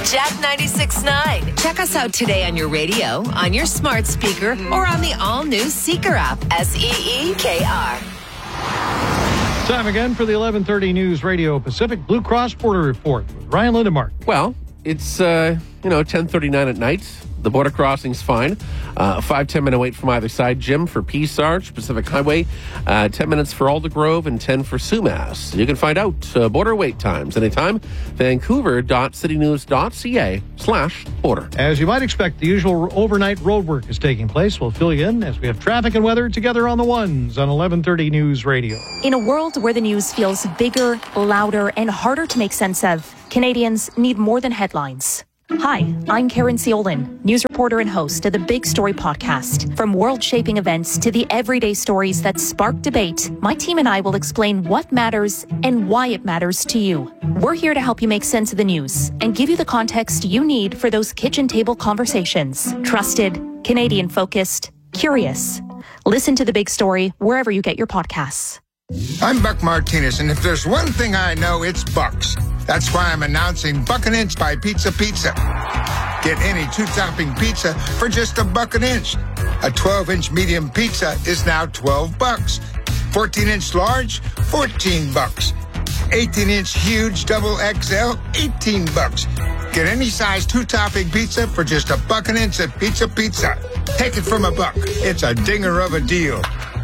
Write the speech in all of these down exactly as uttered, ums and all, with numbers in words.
Jack ninety-six point nine. Check us out today on your radio, on your smart speaker, or on the all-new Seeker app. S E E K R. Time again for the eleven thirty News Radio Pacific Blue Cross Border Report with Ryan Lindemark. Well, it's, uh, you know, ten thirty-nine at night. The border crossing's fine. Uh, five, ten minute wait from either side. Jim for Peace Arch, Pacific Highway. Uh, ten minutes for Aldergrove and ten for Sumas. You can find out uh, border wait times anytime. Vancouver.citynews.ca slash border. As you might expect, the usual overnight road work is taking place. We'll fill you in as we have traffic and weather together on the ones on eleven thirty News Radio. In a world where the news feels bigger, louder, and harder to make sense of, Canadians need more than headlines. Hi, I'm Karen Ciolin, news reporter and host of the Big Story podcast. From world-shaping events to the everyday stories that spark debate, my team and I will explain what matters and why it matters to you. We're here to help you make sense of the news and give you the context you need for those kitchen table conversations. Trusted, Canadian-focused, curious. Listen to the Big Story wherever you get your podcasts. I'm Buck Martinez, and if there's one thing I know, it's Bucks. That's why I'm announcing Buck an Inch by Pizza Pizza. Get any two-topping pizza for just a buck an inch. A twelve-inch medium pizza is now twelve bucks. fourteen-inch large, fourteen bucks. eighteen-inch huge double X L, eighteen bucks. Get any size two-topping pizza for just a buck an inch at Pizza Pizza. Take it from a buck. It's a dinger of a deal.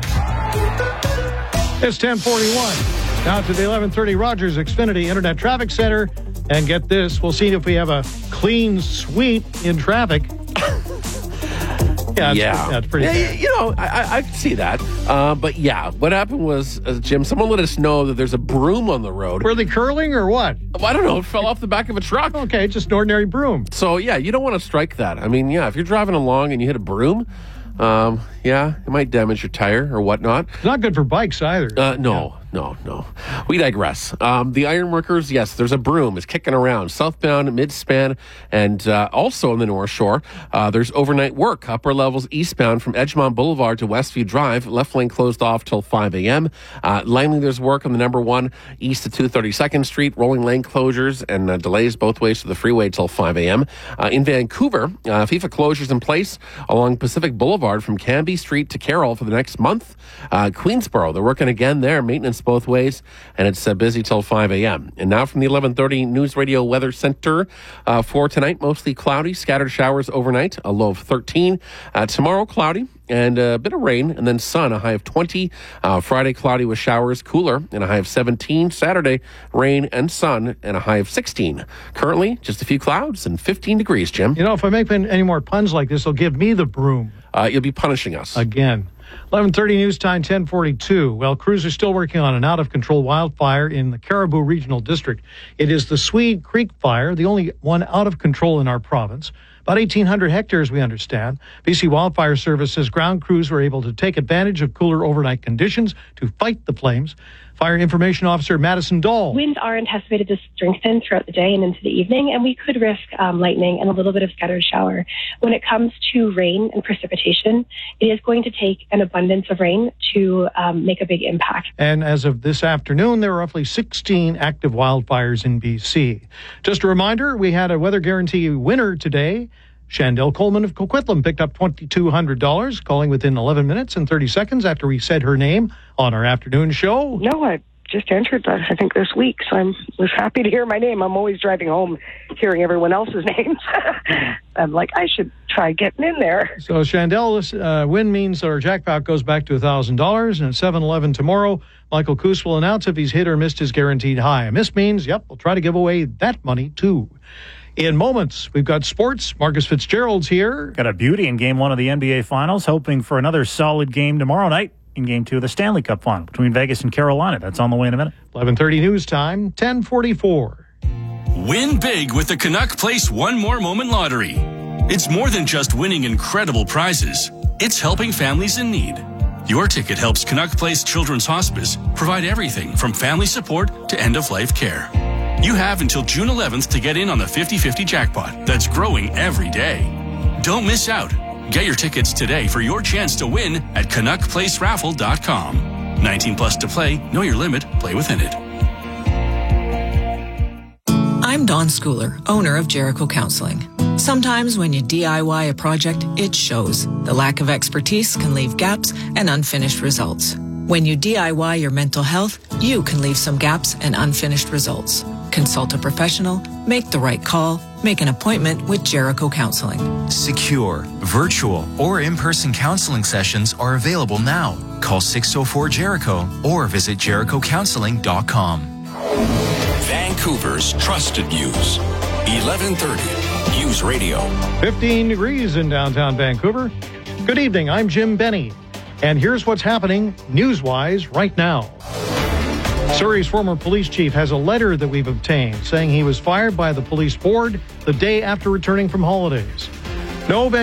It's ten forty-one. Now to the eleven thirty Rogers Xfinity Internet Traffic Center. And get this, we'll see if we have a clean sweep in traffic. yeah, yeah. That's pretty yeah, bad. You know, I, I can see that. Uh, but yeah, what happened was, uh, Jim, someone let us know that there's a broom on the road. Were they curling or what? Well, I don't know. It fell off the back of a truck. Okay, just an ordinary broom. So, yeah, you don't want to strike that. I mean, yeah, if you're driving along and you hit a broom, um, yeah, it might damage your tire or whatnot. It's not good for bikes either. Uh, no, no, no. We digress. Um, the ironworkers, yes, there's a broom. It's kicking around southbound, mid-span, and uh, also on the North Shore. Uh, there's overnight work, upper levels eastbound from Edgemont Boulevard to Westview Drive. Left lane closed off till five a.m. Uh, Langley, there's work on the number one east of two hundred thirty-second Street. Rolling lane closures and uh, delays both ways to the freeway till five a.m. Uh, in Vancouver, uh, FIFA closures in place along Pacific Boulevard from Canby Street to Carroll for the next month. Uh, Queensboro, they're working again there. Maintenance both ways, and it's uh, busy till five a.m. And now from the eleven thirty News Radio Weather Center uh, for tonight, mostly cloudy, scattered showers overnight, a low of thirteen. Uh, tomorrow, cloudy and a bit of rain, and then sun, a high of twenty. Uh, Friday, cloudy with showers, cooler, and a high of seventeen. Saturday, rain and sun, and a high of sixteen. Currently, just a few clouds and fifteen degrees, Jim. You know, if I make any more puns like this, they'll give me the broom. Uh, you'll be punishing us. Again. eleven thirty News Time, ten forty-two. Well, crews are still working on an out-of-control wildfire in the Caribou Regional District. It is the Swede Creek Fire, the only one out of control in our province. About eighteen hundred hectares, we understand. B C Wildfire Service says ground crews were able to take advantage of cooler overnight conditions to fight the flames. Fire Information Officer Madison Dahl. Winds are anticipated to strengthen throughout the day and into the evening, and we could risk um, lightning and a little bit of scattered shower. When it comes to rain and precipitation, it is going to take an abundance of rain to um, make a big impact. And as of this afternoon, there are roughly sixteen active wildfires in B C. Just a reminder, we had a weather guarantee winner today. Chandel Coleman of Coquitlam picked up two thousand two hundred dollars, calling within eleven minutes and thirty seconds after we said her name on our afternoon show. No, I just entered that, I think, this week, so I was happy to hear my name. I'm always driving home hearing everyone else's names. I'm like, I should try getting in there. So Chandel's uh, win means our jackpot goes back to one thousand dollars, and at seven eleven tomorrow, Michael Coos will announce if he's hit or missed his guaranteed high. A miss means, yep, we'll try to give away that money, too. In moments, we've got sports. Marcus Fitzgerald's here. Got a beauty in Game one of the N B A Finals, hoping for another solid game tomorrow night in Game two of the Stanley Cup Final between Vegas and Carolina. That's on the way in a minute. eleven thirty News Time, ten forty-four. Win big with the Canuck Place One More Moment Lottery. It's more than just winning incredible prizes. It's helping families in need. Your ticket helps Canuck Place Children's Hospice provide everything from family support to end-of-life care. You have until June eleventh to get in on the fifty-fifty jackpot that's growing every day. Don't miss out. Get your tickets today for your chance to win at Canuck Place Raffle dot com. nineteen plus to play. Know your limit. Play within it. I'm Dawn Schooler, owner of Jericho Counseling. Sometimes when you D I Y a project, it shows. The lack of expertise can leave gaps and unfinished results. When you D I Y your mental health, you can leave some gaps and unfinished results. Consult a professional, make the right call, make an appointment with Jericho Counseling. Secure, virtual, or in-person counseling sessions are available now. Call six oh four Jericho or visit jericho counseling dot com. Vancouver's trusted news. eleven thirty News Radio. fifteen degrees in downtown Vancouver. Good evening, I'm Jim Benny. And here's what's happening news-wise right now. Surrey's former police chief has a letter that we've obtained saying he was fired by the police board the day after returning from holidays. No